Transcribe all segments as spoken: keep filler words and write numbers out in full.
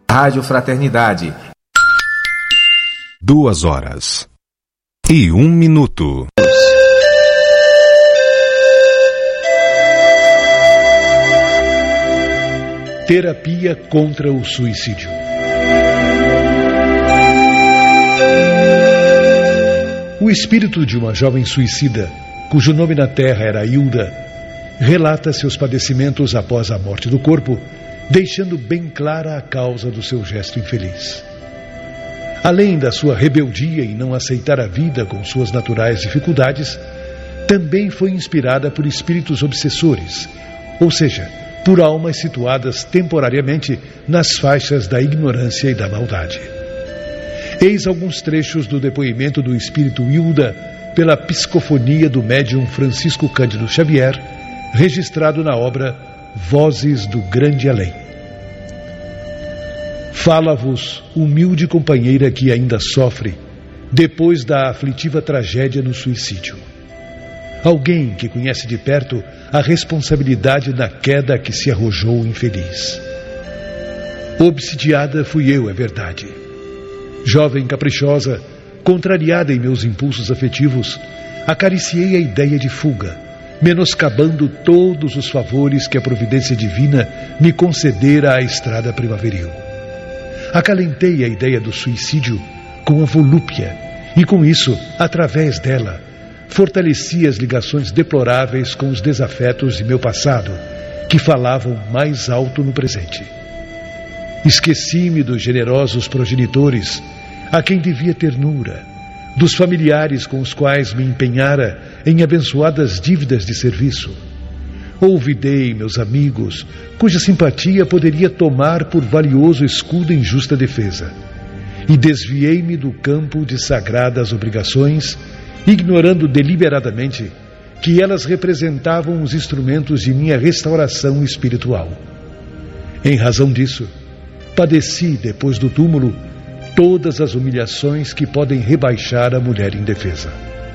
Rádio Fraternidade. Duas horas e um minuto. Terapia contra o suicídio. O espírito de uma jovem suicida, cujo nome na terra era Hilda, relata seus padecimentos após a morte do corpo, deixando bem clara a causa do seu gesto infeliz. Além da sua rebeldia em não aceitar a vida com suas naturais dificuldades, também foi inspirada por espíritos obsessores, ou seja, por almas situadas temporariamente nas faixas da ignorância e da maldade. Eis alguns trechos do depoimento do espírito Hilda pela psicofonia do médium Francisco Cândido Xavier, registrado na obra Vozes do Grande Além. Fala-vos, humilde companheira que ainda sofre, depois da aflitiva tragédia no suicídio. Alguém que conhece de perto a responsabilidade na queda que se arrojou infeliz. Obsidiada fui eu, é verdade. Jovem caprichosa, contrariada em meus impulsos afetivos, acariciei a ideia de fuga, menoscabando todos os favores que a providência divina me concedera à estrada primaveril. Acalentei a ideia do suicídio com a volúpia e, com isso, através dela, fortaleci as ligações deploráveis com os desafetos de meu passado, que falavam mais alto no presente. Esqueci-me dos generosos progenitores, a quem devia ternura, dos familiares com os quais me empenhara em abençoadas dívidas de serviço. Olvidei meus amigos, cuja simpatia poderia tomar por valioso escudo em justa defesa, e desviei-me do campo de sagradas obrigações, ignorando deliberadamente que elas representavam os instrumentos de minha restauração espiritual. Em razão disso, padeci, depois do túmulo, todas as humilhações que podem rebaixar a mulher indefesa.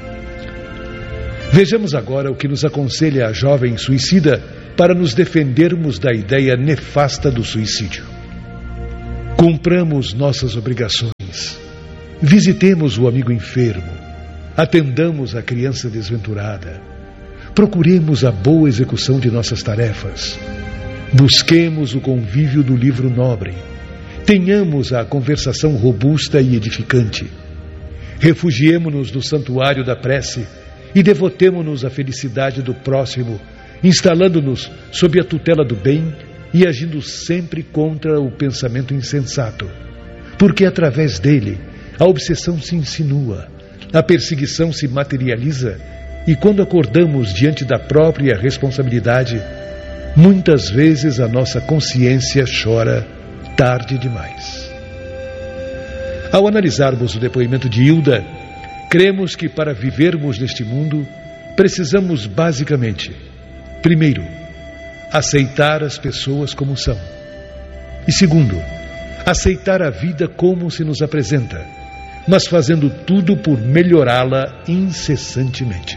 Vejamos agora o que nos aconselha a jovem suicida para nos defendermos da ideia nefasta do suicídio. Cumpramos nossas obrigações, visitemos o amigo enfermo, atendamos a criança desventurada, procuremos a boa execução de nossas tarefas, busquemos o convívio do livro nobre, tenhamos a conversação robusta e edificante, refugiemo-nos no santuário da prece e devotemo-nos à felicidade do próximo, instalando-nos sob a tutela do bem e agindo sempre contra o pensamento insensato, porque através dele a obsessão se insinua, a perseguição se materializa e, quando acordamos diante da própria responsabilidade, muitas vezes a nossa consciência chora tarde demais. Ao analisarmos o depoimento de Hilda, cremos que para vivermos neste mundo, precisamos basicamente, primeiro, aceitar as pessoas como são. E segundo, aceitar a vida como se nos apresenta, mas fazendo tudo por melhorá-la incessantemente.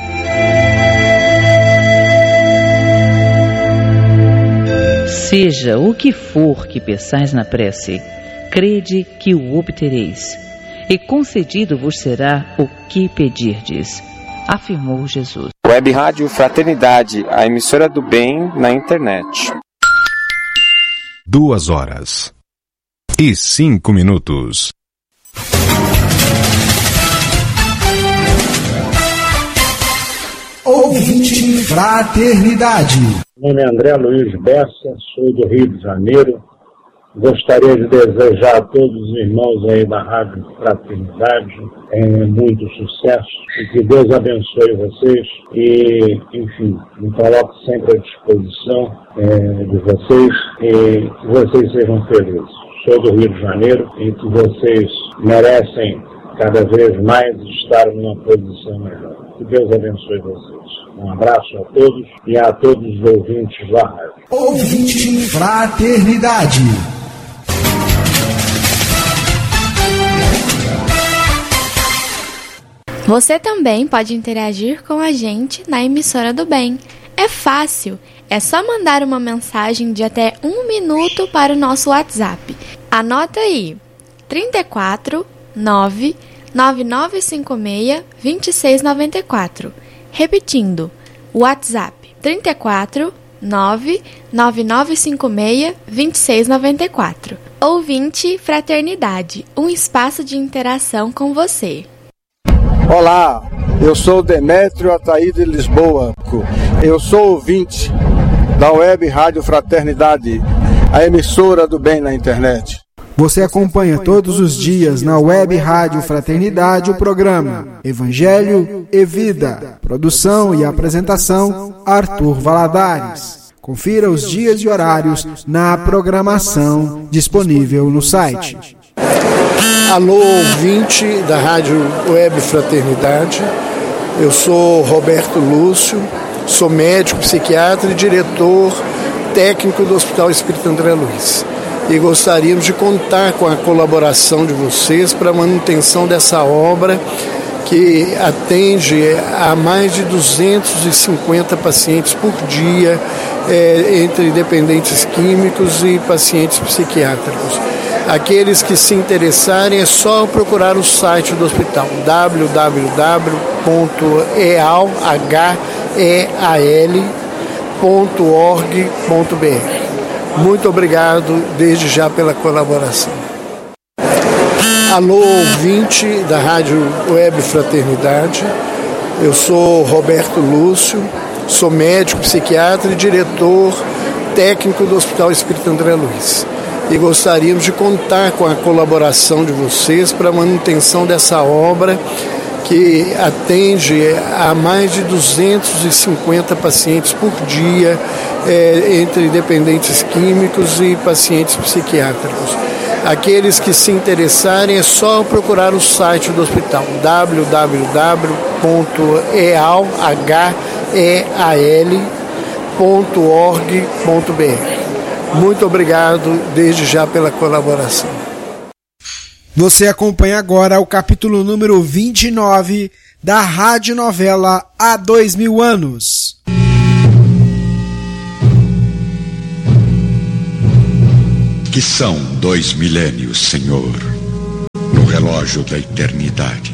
Seja o que for que peçais na prece, crede que o obtereis, e concedido vos será o que pedirdes, afirmou Jesus. Web Rádio Fraternidade, a emissora do bem na internet. Duas horas e cinco minutos. Ouvinte Fraternidade. Meu nome é André Luiz Bessa, sou do Rio de Janeiro. Gostaria de desejar a todos os irmãos aí da Rádio Fraternidade é, muito sucesso e que Deus abençoe vocês e, enfim, me coloco sempre à disposição é, de vocês e que vocês sejam felizes. Sou do Rio de Janeiro e que vocês merecem cada vez mais estar numa posição melhor. Que Deus abençoe vocês. Um abraço a todos e a todos os ouvintes da rádio. Ouvinte Fraternidade. Você também pode interagir com a gente na emissora do bem. É fácil, é só mandar uma mensagem de até um minuto para o nosso WhatsApp Anota aí, trinta e quatro, nove, nove nove cinco seis, dois seis nove quatro. Repetindo, WhatsApp trinta e quatro, nove, nove nove cinco seis, dois seis nove quatro. Ouvinte Fraternidade, um espaço de interação com você. Olá, eu sou Demétrio Ataí de Lisboa. Eu sou ouvinte da Web Rádio Fraternidade, a emissora do bem na internet. Você acompanha todos os dias na Web Rádio Fraternidade o programa Evangelho e Vida. Produção e apresentação, Arthur Valadares. Confira os dias e horários na programação disponível no site. Alô, ouvinte da Rádio Web Fraternidade. Eu sou Roberto Lúcio, sou médico, psiquiatra e diretor técnico do Hospital Espírita André Luiz. E gostaríamos de contar com a colaboração de vocês para a manutenção dessa obra que atende a mais de duzentos e cinquenta pacientes por dia, é, entre dependentes químicos e pacientes psiquiátricos. Aqueles que se interessarem é só procurar o site do hospital, w w w ponto eal ponto org ponto b r. Muito obrigado desde já pela colaboração. Alô, ouvinte da Rádio Web Fraternidade. Eu sou Roberto Lúcio, sou médico, psiquiatra e diretor técnico do Hospital Espírita André Luiz. E gostaríamos de contar com a colaboração de vocês para a manutenção dessa obra que atende a mais de duzentos e cinquenta pacientes por dia, é, entre dependentes químicos e pacientes psiquiátricos. Aqueles que se interessarem é só procurar o site do hospital, w w w ponto eal ponto org ponto b r. Muito obrigado desde já pela colaboração. Você acompanha agora o capítulo número vinte e nove da radionovela Há Dois Mil Anos. Que são dois milênios, Senhor, no relógio da eternidade.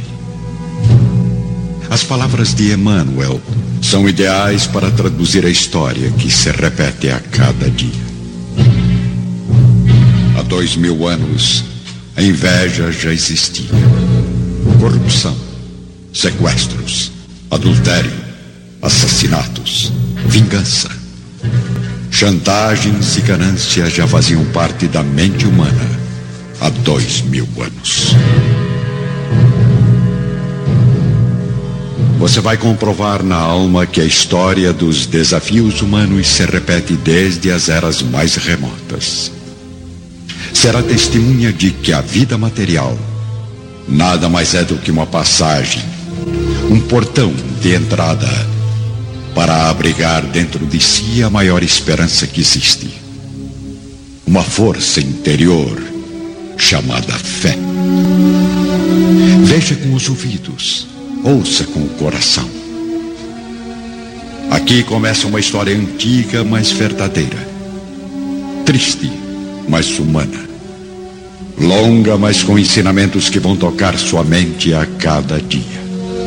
As palavras de Emmanuel são ideais para traduzir a história que se repete a cada dia. Há dois mil anos, a inveja já existia. Corrupção, sequestros, adultério, assassinatos, vingança. Chantagens e ganância já faziam parte da mente humana há dois mil anos. Você vai comprovar na alma que a história dos desafios humanos se repete desde as eras mais remotas. Será testemunha de que a vida material nada mais é do que uma passagem, um portão de entrada para abrigar dentro de si a maior esperança que existe. Uma força interior chamada fé. Veja com os ouvidos, ouça com o coração. Aqui começa uma história antiga, mas verdadeira. Triste, mas humana. Longa, mas com ensinamentos que vão tocar sua mente a cada dia.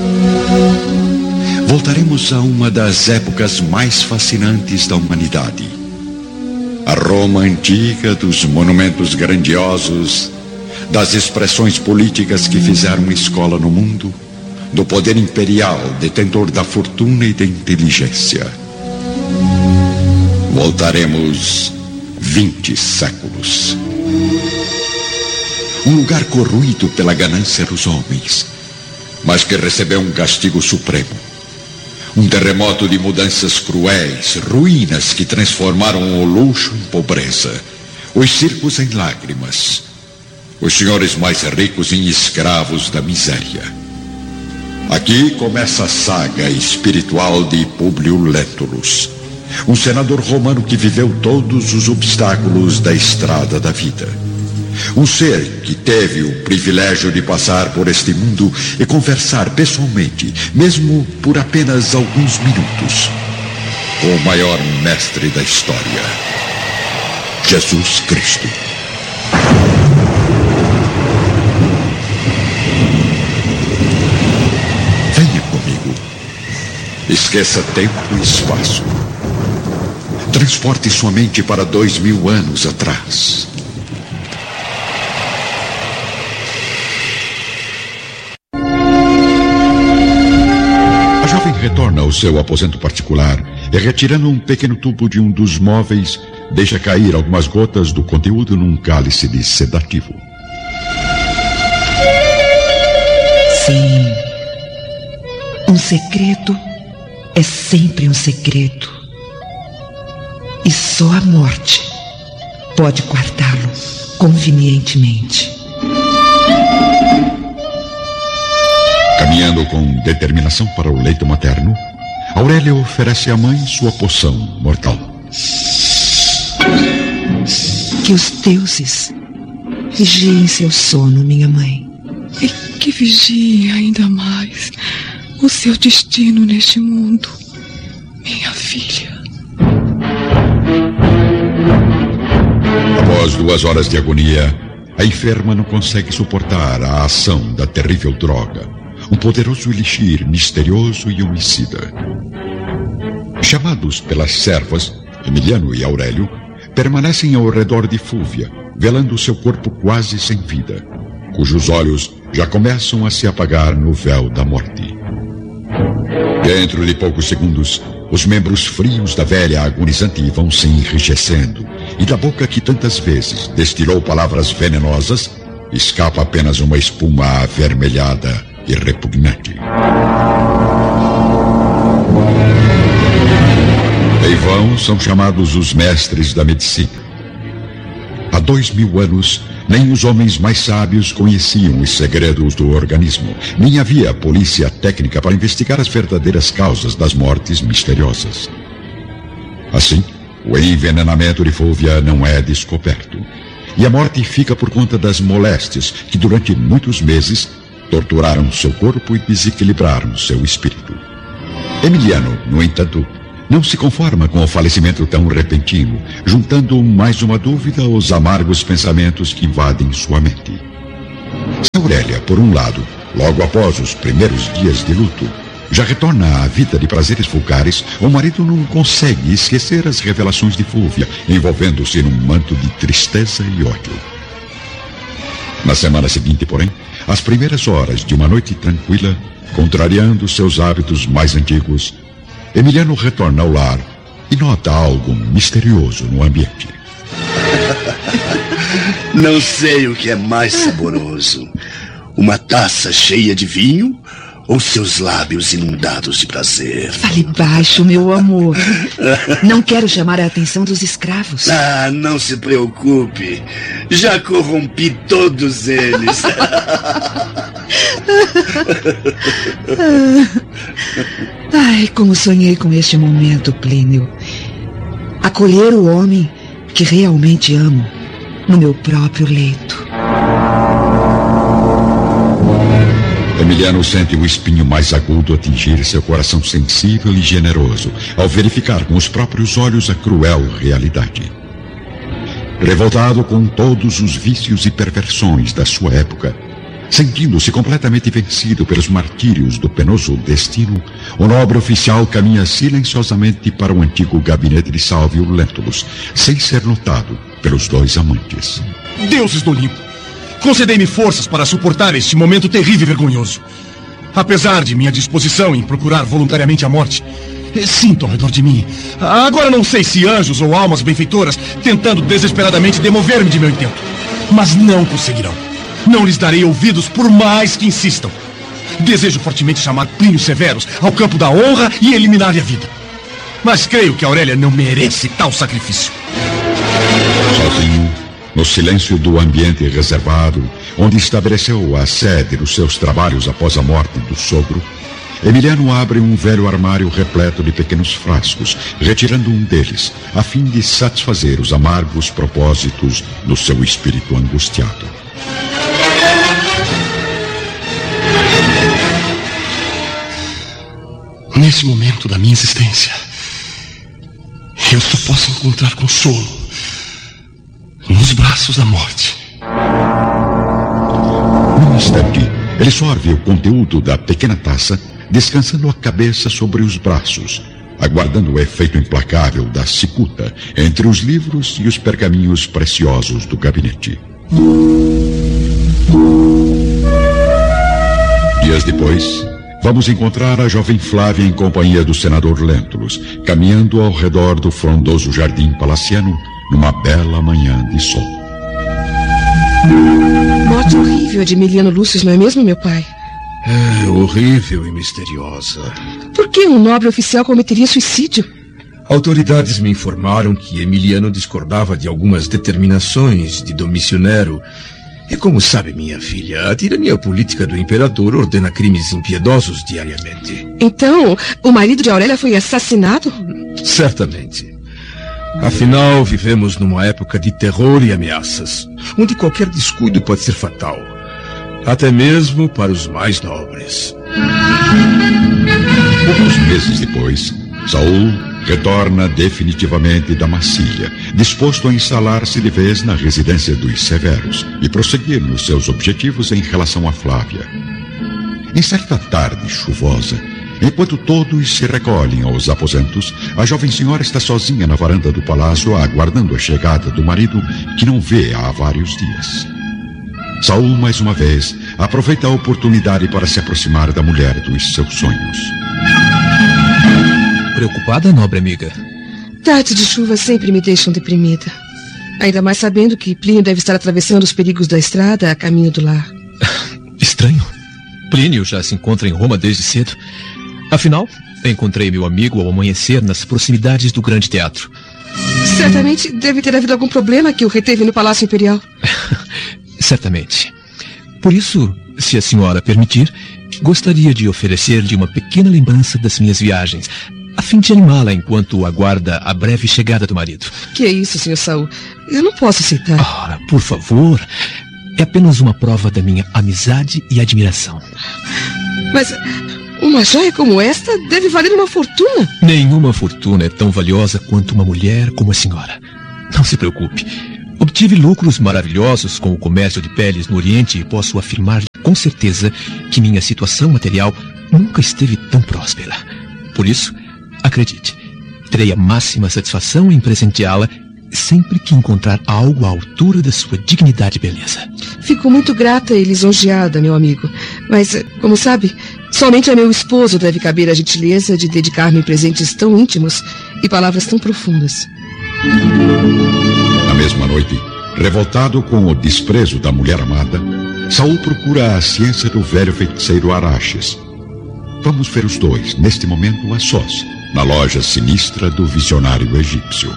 Voltaremos a uma das épocas mais fascinantes da humanidade. A Roma antiga, dos monumentos grandiosos, das expressões políticas que fizeram escola no mundo, do poder imperial, detentor da fortuna e da inteligência. Voltaremos vinte séculos. Um lugar corroído pela ganância dos homens, mas que recebeu um castigo supremo. Um terremoto de mudanças cruéis, ruínas que transformaram o luxo em pobreza, os circos em lágrimas, os senhores mais ricos em escravos da miséria. Aqui começa a saga espiritual de Públio Lentulus, um senador romano que viveu todos os obstáculos da estrada da vida. Um ser que teve o privilégio de passar por este mundo e conversar pessoalmente, mesmo por apenas alguns minutos, com o maior mestre da história, Jesus Cristo. Esqueça tempo e espaço. Transporte sua mente para dois mil anos atrás. A jovem retorna ao seu aposento particular e, retirando um pequeno tubo de um dos móveis, deixa cair algumas gotas do conteúdo num cálice de sedativo. Sim. Um segredo é sempre um segredo. E só a morte pode guardá-lo convenientemente. Caminhando com determinação para o leito materno, Aurélia oferece à mãe sua poção mortal. Que os deuses vigiem seu sono, minha mãe. E que vigiem ainda mais o seu destino neste mundo, minha filha. Após duas horas de agonia, a enferma não consegue suportar a ação da terrível droga, um poderoso elixir misterioso e homicida. Chamados pelas servas, Emiliano e Aurélio permanecem ao redor de Fúvia, velando seu corpo quase sem vida, cujos olhos já começam a se apagar no véu da morte. Dentro de poucos segundos, os membros frios da velha agonizante vão se enrijecendo, e da boca que tantas vezes destilou palavras venenosas, escapa apenas uma espuma avermelhada e repugnante. Em vão são chamados os mestres da medicina. Há dois mil anos, nem os homens mais sábios conheciam os segredos do organismo, nem havia polícia técnica para investigar as verdadeiras causas das mortes misteriosas. Assim, o envenenamento de Fúvia não é descoberto, e a morte fica por conta das moléstias que durante muitos meses torturaram seu corpo e desequilibraram seu espírito. Emiliano, no entanto, não se conforma com o falecimento tão repentino, juntando mais uma dúvida aos amargos pensamentos que invadem sua mente. Se Aurélia, por um lado, logo após os primeiros dias de luto, já retorna à vida de prazeres vulgares, o marido não consegue esquecer as revelações de Fúvia, envolvendo-se num manto de tristeza e ódio. Na semana seguinte, porém, às primeiras horas de uma noite tranquila, contrariando seus hábitos mais antigos, Emiliano retorna ao lar e nota algo misterioso no ambiente. Não sei o que é mais saboroso: uma taça cheia de vinho ou seus lábios inundados de prazer. Fale baixo, meu amor. Não quero chamar a atenção dos escravos. Ah, não se preocupe. Já corrompi todos eles. Ai, como sonhei com este momento, Plínio. Acolher o homem que realmente amo no meu próprio leito. Emiliano sente o espinho mais agudo atingir seu coração sensível e generoso, ao verificar com os próprios olhos a cruel realidade. Revoltado com todos os vícios e perversões da sua época, sentindo-se completamente vencido pelos martírios do penoso destino, o nobre oficial caminha silenciosamente para o antigo gabinete de Salvio Lentulus, sem ser notado pelos dois amantes. Deuses do Olimpo, concedei-me forças para suportar este momento terrível e vergonhoso. Apesar de minha disposição em procurar voluntariamente a morte, sinto ao redor de mim, agora não sei se anjos ou almas benfeitoras, tentando desesperadamente demover-me de meu intento. Mas não conseguirão. Não lhes darei ouvidos por mais que insistam. Desejo fortemente chamar Plínio Severus ao campo da honra e eliminar-lhe a vida. Mas creio que Aurélia não merece tal sacrifício. Sozinho, no silêncio do ambiente reservado, onde estabeleceu a sede dos seus trabalhos após a morte do sogro, Emiliano abre um velho armário repleto de pequenos frascos, retirando um deles, a fim de satisfazer os amargos propósitos do seu espírito angustiado. Nesse momento da minha existência, eu só posso encontrar consolo nos braços da morte. Num instante, ele sorve o conteúdo da pequena taça, descansando a cabeça sobre os braços, aguardando o efeito implacável da cicuta entre os livros e os pergaminhos preciosos do gabinete. Dias depois, vamos encontrar a jovem Flávia em companhia do senador Lentulus, caminhando ao redor do frondoso jardim palaciano numa bela manhã de sol. Morte horrível de Emiliano Lúcio, não é mesmo, meu pai? É horrível e misteriosa. Por que um nobre oficial cometeria suicídio? Autoridades me informaram que Emiliano discordava de algumas determinações de Domício Nero. E como sabe, minha filha, a tirania política do imperador ordena crimes impiedosos diariamente. Então, o marido de Aurélia foi assassinado? Certamente. Afinal, vivemos numa época de terror e ameaças, onde qualquer descuido pode ser fatal, até mesmo para os mais nobres. Poucos meses depois, Saul retorna definitivamente da Macília, disposto a instalar-se de vez na residência dos Severos e prosseguir nos seus objetivos em relação a Flávia. Em certa tarde chuvosa, enquanto todos se recolhem aos aposentos, a jovem senhora está sozinha na varanda do palácio, aguardando a chegada do marido que não vê há vários dias. Saul, mais uma vez, aproveita a oportunidade para se aproximar da mulher dos seus sonhos. Preocupada, nobre amiga? Tardes de chuva sempre me deixam deprimida. Ainda mais sabendo que Plínio deve estar atravessando os perigos da estrada a caminho do lar. Estranho. Plínio já se encontra em Roma desde cedo. Afinal, encontrei meu amigo ao amanhecer nas proximidades do Grande Teatro. Certamente deve ter havido algum problema que o reteve no Palácio Imperial. Certamente. Por isso, se a senhora permitir, gostaria de oferecer-lhe uma pequena lembrança das minhas viagens, a fim de animá-la enquanto aguarda a breve chegada do marido. Que é isso, senhor Saul? Eu não posso aceitar. Ora, por favor. É apenas uma prova da minha amizade e admiração. Mas uma joia como esta deve valer uma fortuna. Nenhuma fortuna é tão valiosa quanto uma mulher como a senhora. Não se preocupe. Obtive lucros maravilhosos com o comércio de peles no Oriente e posso afirmar com certeza que minha situação material nunca esteve tão próspera. Por isso, acredite, terei a máxima satisfação em presenteá-la sempre que encontrar algo à altura da sua dignidade e beleza. Fico muito grata e lisonjeada, meu amigo. Mas, como sabe, somente a meu esposo deve caber a gentileza de dedicar-me presentes tão íntimos e palavras tão profundas. Na mesma noite, revoltado com o desprezo da mulher amada, Saul procura a ciência do velho feiticeiro Araxes. Vamos ver os dois, neste momento, a sós, na loja sinistra do visionário egípcio.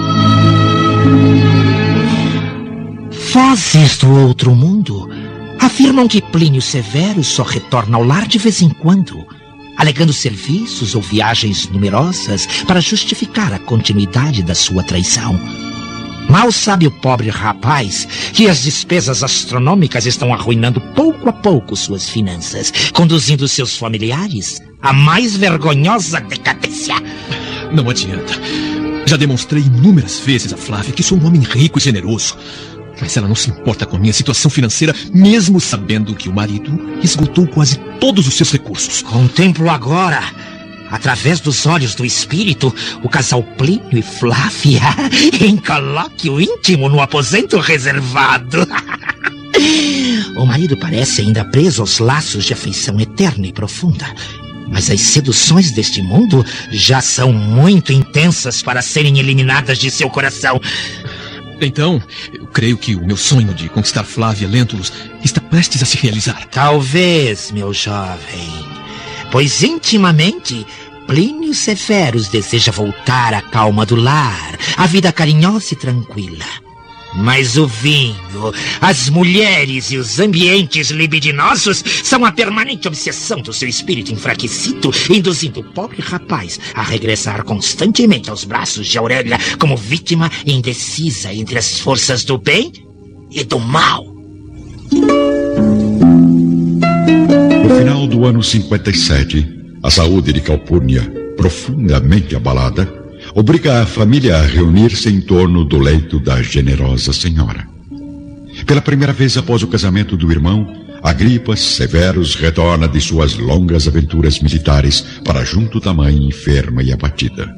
Vozes do outro mundo afirmam que Plínio Severo só retorna ao lar de vez em quando, alegando serviços ou viagens numerosas para justificar a continuidade da sua traição. Mal sabe o pobre rapaz que as despesas astronômicas estão arruinando pouco a pouco suas finanças, conduzindo seus familiares à mais vergonhosa decadência. Não adianta. Já demonstrei inúmeras vezes a Flávia que sou um homem rico e generoso. Mas ela não se importa com a minha situação financeira, mesmo sabendo que o marido esgotou quase todos os seus recursos. Contemplo agora, através dos olhos do espírito, o casal Plínio e Flávia em colóquio íntimo no aposento reservado. O marido parece ainda preso aos laços de afeição eterna e profunda. Mas as seduções deste mundo já são muito intensas para serem eliminadas de seu coração. Então, eu creio que o meu sonho de conquistar Flávia Lentulus está prestes a se realizar. Talvez, meu jovem. Pois intimamente, Plínio Severus deseja voltar à calma do lar, à vida carinhosa e tranquila. Mas o vinho, as mulheres e os ambientes libidinosos são a permanente obsessão do seu espírito enfraquecido, induzindo o pobre rapaz a regressar constantemente aos braços de Aurélia como vítima indecisa entre as forças do bem e do mal. No final do ano cinquenta e sete, a saúde de Calpurnia, profundamente abalada, obriga a família a reunir-se em torno do leito da generosa senhora. Pela primeira vez após o casamento do irmão, Agripa Severus retorna de suas longas aventuras militares para junto da mãe enferma e abatida.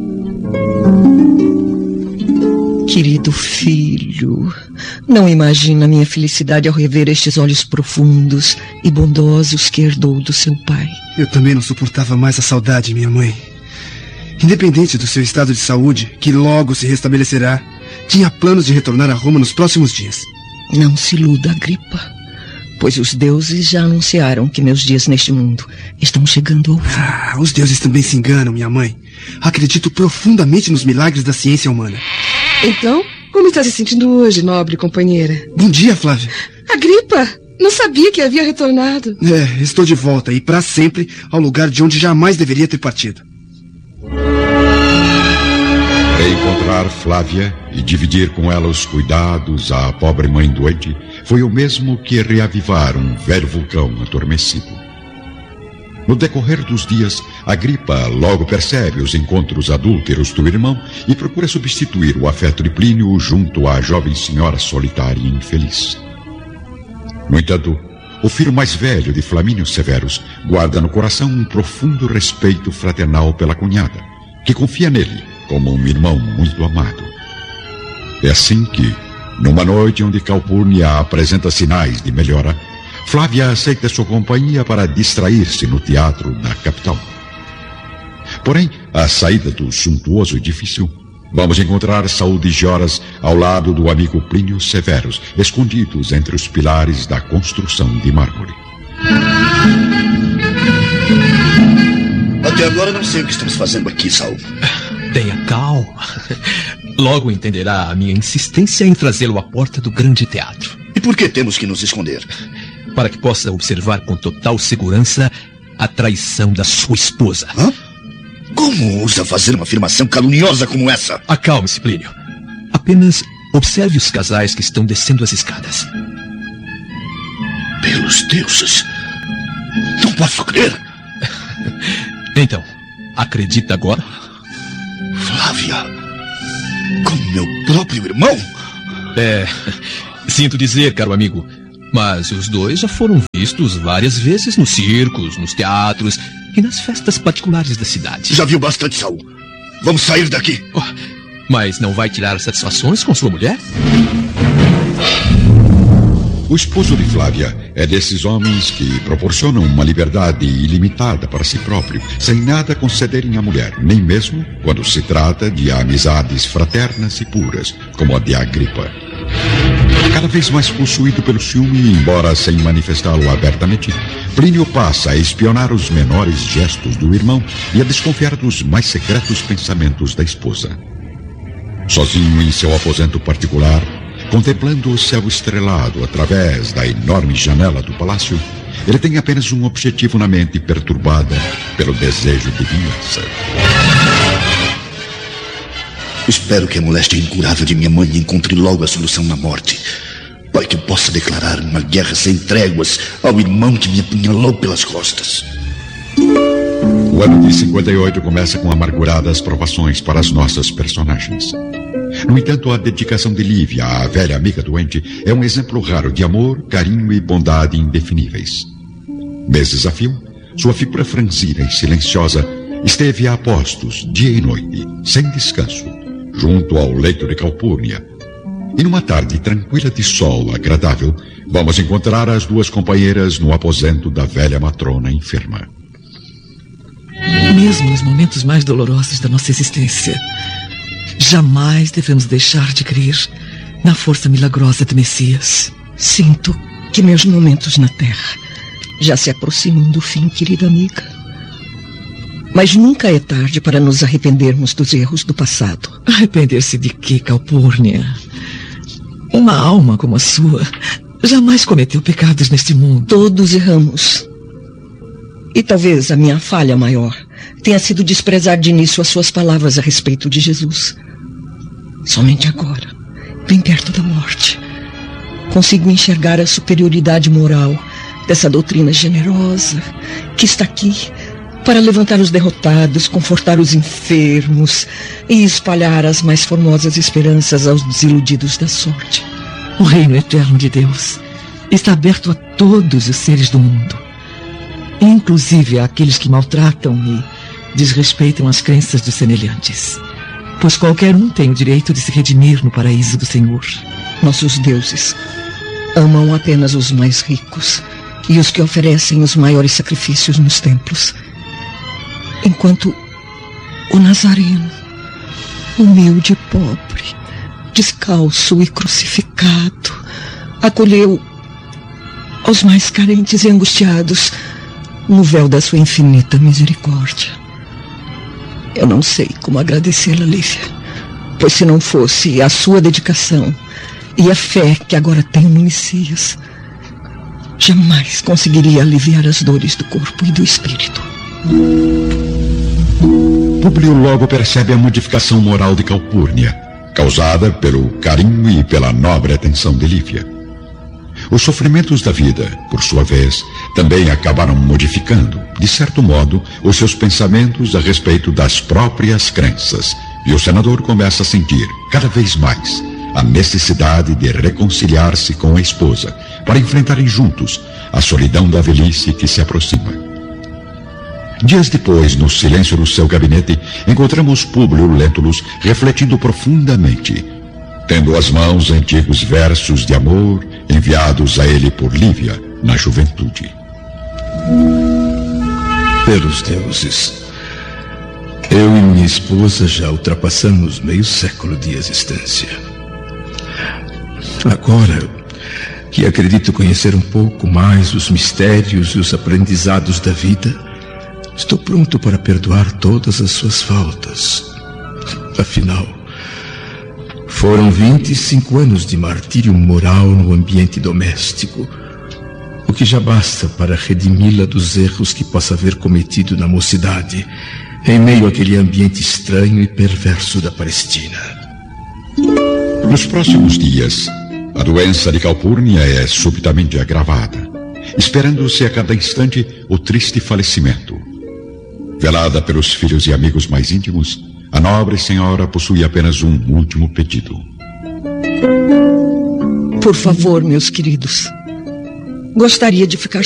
Querido filho, não imagina minha felicidade ao rever estes olhos profundos e bondosos que herdou do seu pai. Eu também não suportava mais a saudade, minha mãe. Independente do seu estado de saúde, que logo se restabelecerá, tinha planos de retornar a Roma nos próximos dias. Não se iluda, Agripa, pois os deuses já anunciaram que meus dias neste mundo estão chegando ao fim. Ah, os deuses também se enganam, minha mãe. Acredito profundamente nos milagres da ciência humana. Então, como está se sentindo hoje, nobre companheira? Bom dia, Flávia. Agripa, não sabia que havia retornado. É, estou de volta e para sempre ao lugar de onde jamais deveria ter partido. Reencontrar Flávia e dividir com ela os cuidados à pobre mãe doente foi o mesmo que reavivar um velho vulcão adormecido. No decorrer dos dias, Agripa logo percebe os encontros adúlteros do irmão e procura substituir o afeto de Plínio junto à jovem senhora solitária e infeliz. No entanto, o filho mais velho de Flamínio Severus guarda no coração um profundo respeito fraternal pela cunhada, que confia nele como um irmão muito amado. É assim que, numa noite onde Calpurnia apresenta sinais de melhora, Flávia aceita sua companhia para distrair-se no teatro da capital. Porém, à saída do suntuoso edifício, vamos encontrar Saúde e Joras ao lado do amigo Plínio Severus, escondidos entre os pilares da construção de mármore. Até agora não sei o que estamos fazendo aqui, Saul. Tenha calma. Logo entenderá a minha insistência em trazê-lo à porta do grande teatro. E por que temos que nos esconder? Para que possa observar com total segurança a traição da sua esposa. Hã? Como ousa fazer uma afirmação caluniosa como essa? Acalme-se, Plínio. Apenas observe os casais que estão descendo as escadas. Pelos deuses! Não posso crer! Então, acredita agora? Flávia, com meu próprio irmão? É, sinto dizer, caro amigo, mas os dois já foram vistos várias vezes nos circos, nos teatros e nas festas particulares da cidade. Já viu bastante, Saul. Vamos sair daqui. Oh, mas não vai tirar satisfações com sua mulher? O esposo de Flávia é desses homens que proporcionam uma liberdade ilimitada para si próprio, sem nada concederem à mulher, nem mesmo quando se trata de amizades fraternas e puras, como a de Agripa. Cada vez mais possuído pelo ciúme, embora sem manifestá-lo abertamente, Plínio passa a espionar os menores gestos do irmão e a desconfiar dos mais secretos pensamentos da esposa. Sozinho em seu aposento particular, contemplando o céu estrelado através da enorme janela do palácio, ele tem apenas um objetivo na mente perturbada pelo desejo de vingança. Espero que a moléstia incurável de minha mãe encontre logo a solução na morte, para que eu possa declarar uma guerra sem tréguas ao irmão que me apunhalou pelas costas. O ano de cinquenta e oito começa com amarguradas provações para as nossas personagens. No entanto, a dedicação de Lívia, a velha amiga doente, é um exemplo raro de amor, carinho e bondade indefiníveis. Meses a fio, sua figura franzina e silenciosa esteve a postos, dia e noite, sem descanso, junto ao leito de Calpurnia. E numa tarde tranquila de sol agradável, vamos encontrar as duas companheiras no aposento da velha matrona enferma. Mesmo nos momentos mais dolorosos da nossa existência, jamais devemos deixar de crer na força milagrosa do Messias. Sinto que meus momentos na Terra já se aproximam do fim, querida amiga. Mas nunca é tarde para nos arrependermos dos erros do passado. Arrepender-se de quê, Calpurnia? Uma alma como a sua jamais cometeu pecados neste mundo. Todos erramos. E talvez a minha falha maior tenha sido desprezar de início as suas palavras a respeito de Jesus. Somente agora, bem perto da morte, consigo enxergar a superioridade moral dessa doutrina generosa que está aqui para levantar os derrotados, confortar os enfermos e espalhar as mais formosas esperanças aos desiludidos da sorte. O reino eterno de Deus está aberto a todos os seres do mundo, inclusive àqueles que maltratam e desrespeitam as crenças dos semelhantes, pois qualquer um tem o direito de se redimir no paraíso do Senhor. Nossos deuses amam apenas os mais ricos e os que oferecem os maiores sacrifícios nos templos, enquanto o Nazareno, humilde e pobre, descalço e crucificado, acolheu aos mais carentes e angustiados no véu da sua infinita misericórdia. Eu não sei como agradecê-la, Lívia, pois se não fosse a sua dedicação e a fé que agora tenho no Messias, jamais conseguiria aliviar as dores do corpo e do espírito. Públio logo percebe a modificação moral de Calpurnia, causada pelo carinho e pela nobre atenção de Lívia. Os sofrimentos da vida, por sua vez, também acabaram modificando, de certo modo, os seus pensamentos a respeito das próprias crenças, e o senador começa a sentir, cada vez mais, a necessidade de reconciliar-se com a esposa, para enfrentarem juntos a solidão da velhice que se aproxima. Dias depois, no silêncio do seu gabinete, encontramos Públio Lentulus refletindo profundamente, tendo às mãos antigos versos de amor enviados a ele por Lívia na juventude. Pelos deuses, eu e minha esposa já ultrapassamos meio século de existência. Agora que acredito conhecer um pouco mais os mistérios e os aprendizados da vida, estou pronto para perdoar todas as suas faltas. Afinal, foram vinte e cinco anos de martírio moral no ambiente doméstico, o que já basta para redimi-la dos erros que possa haver cometido na mocidade, em meio àquele ambiente estranho e perverso da Palestina. Nos próximos dias, a doença de Calpurnia é subitamente agravada, esperando-se a cada instante o triste falecimento. Velada pelos filhos e amigos mais íntimos, a nobre senhora possui apenas um último pedido. Por favor, meus queridos, gostaria de ficar